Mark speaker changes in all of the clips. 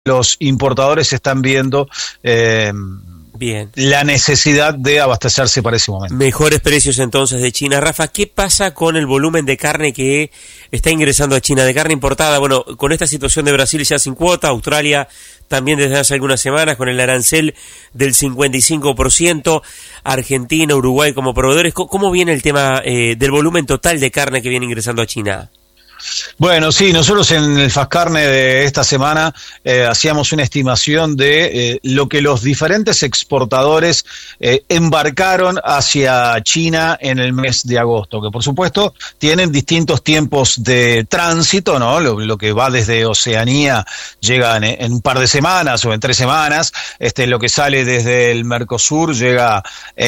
Speaker 1: los importadores están viendo
Speaker 2: Bien.
Speaker 1: la necesidad de abastecerse para ese momento.
Speaker 2: Mejores precios entonces de China. Rafa, ¿qué pasa con el volumen de carne que está ingresando a China, de carne importada? Bueno, con esta situación de Brasil ya sin cuota, Australia también desde hace algunas semanas con el arancel del 55%, Argentina, Uruguay como proveedores. ¿Cómo viene el tema del volumen total de carne que viene ingresando a China?
Speaker 1: Bueno, sí, nosotros en el Fastcarne de esta semana hacíamos una estimación de lo que los diferentes exportadores embarcaron hacia China en el mes de agosto, que por supuesto tienen distintos tiempos de tránsito, ¿no? Lo que va desde Oceanía llega en un par de semanas o en 3 semanas, lo que sale desde el Mercosur llega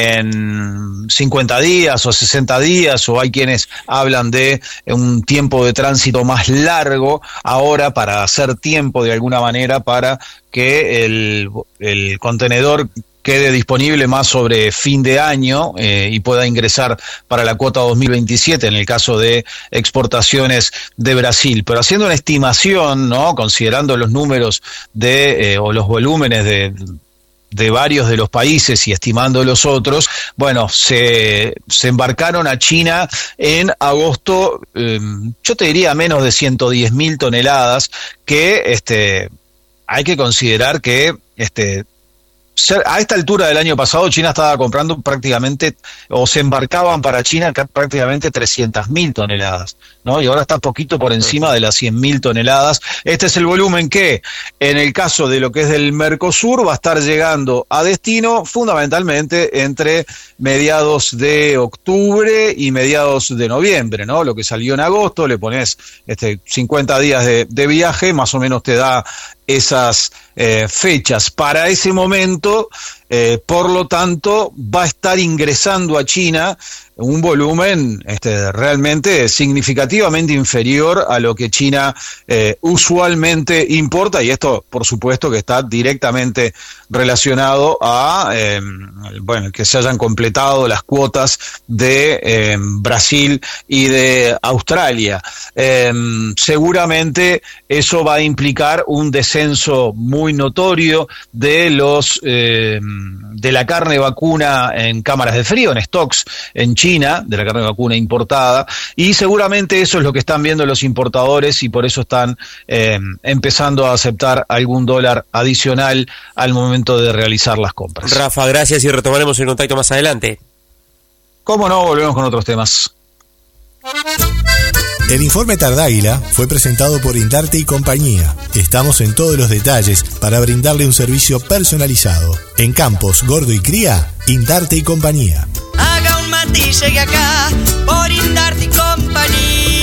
Speaker 1: en 50 días o 60 días, o hay quienes hablan de un tiempo de tránsito más largo ahora para hacer tiempo de alguna manera para que el contenedor quede disponible más sobre fin de año y pueda ingresar para la cuota 2027 en el caso de exportaciones de Brasil. Pero haciendo una estimación, ¿no? Considerando los números o los volúmenes de varios de los países y estimando los otros, bueno, se embarcaron a China en agosto, yo te diría menos de 110.000 toneladas, que hay que considerar que a esta altura del año pasado China estaba comprando prácticamente, o se embarcaban para China prácticamente 300.000 toneladas, ¿no? Y ahora está poquito por encima de las 100.000 toneladas. Este es el volumen que, en el caso de lo que es del Mercosur, va a estar llegando a destino fundamentalmente entre mediados de octubre y mediados de noviembre, ¿no? Lo que salió en agosto, le pones 50 días de viaje, más o menos te da esas fechas. Para ese momento, por lo tanto, va a estar ingresando a China un volumen realmente significativamente inferior a lo que China usualmente importa, y esto por supuesto que está directamente relacionado a que se hayan completado las cuotas de Brasil y de Australia. Seguramente eso va a implicar un descenso muy notorio de de la carne vacuna en cámaras de frío, en stocks en China, de la carne vacuna importada, y seguramente eso es lo que están viendo los importadores, y por eso están empezando a aceptar algún dólar adicional al momento de realizar las compras.
Speaker 2: Rafa, gracias, y retomaremos el contacto más adelante.
Speaker 1: ¿Cómo no? Volvemos con otros temas.
Speaker 3: El informe Tardáguila fue presentado por Indarte y compañía. Estamos en todos los detalles para brindarle un servicio personalizado. En Campos, Gordo y Cría, Indarte y compañía.
Speaker 4: Haga un mate y llegue acá por Indarte y compañía.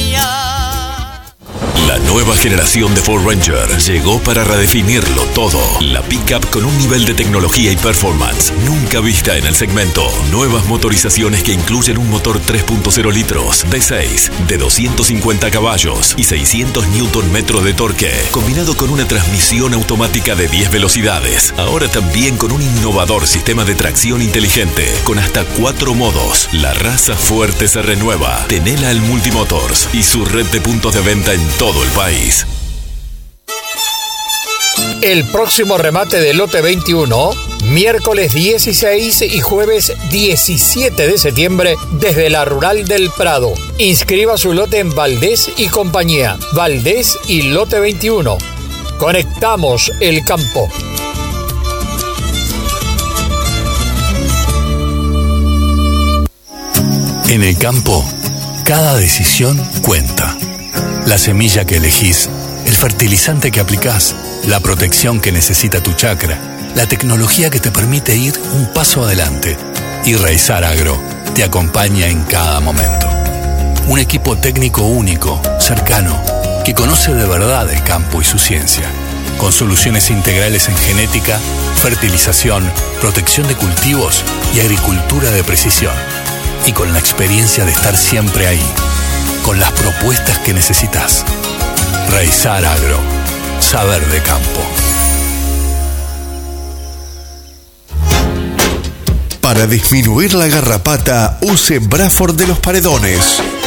Speaker 5: La nueva generación de Ford Ranger llegó para redefinirlo todo. La pickup con un nivel de tecnología y performance nunca vista en el segmento. Nuevas motorizaciones que incluyen un motor 3.0 litros V6 de 250 caballos y 600 Nm de torque, combinado con una transmisión automática de 10 velocidades. Ahora también con un innovador sistema de tracción inteligente con hasta 4 modos. La raza fuerte se renueva. Tenela al Multimotors y su red de puntos de venta en todo el país.
Speaker 6: El próximo remate del lote 21, miércoles 16 y jueves 17 de septiembre desde la Rural del Prado. Inscriba su lote en Valdés y compañía. Valdés y lote 21. Conectamos el campo.
Speaker 5: En el campo, cada decisión cuenta. La semilla que elegís, el fertilizante que aplicás, la protección que necesita tu chacra, la tecnología que te permite ir un paso adelante. Y Raizar Agro te acompaña en cada momento. Un equipo técnico único, cercano, que conoce de verdad el campo y su ciencia, con soluciones integrales en genética, fertilización, protección de cultivos y agricultura de precisión. Y con la experiencia de estar siempre ahí, con las propuestas que necesitas. Raizar Agro. Saber de campo.
Speaker 3: Para disminuir la garrapata, use Braford de los Paredones.